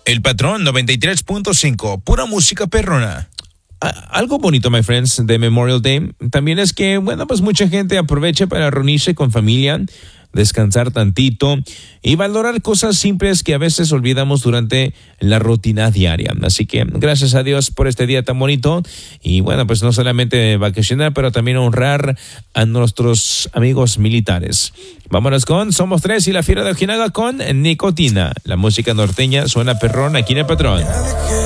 El Patrón 93.5, pura música perrona. Algo bonito, my friends, de Memorial Day también es que, bueno, pues mucha gente aprovecha para reunirse con familia, descansar tantito y valorar cosas simples que a veces olvidamos durante la rutina diaria. Así que gracias a Dios por este día tan bonito y bueno, pues no solamente vacacionar, pero también honrar a nuestros amigos militares. Vámonos con Somos Tres y la Fiera de Ojinaga con Nicotina. La música norteña suena perrón aquí en El Patrón.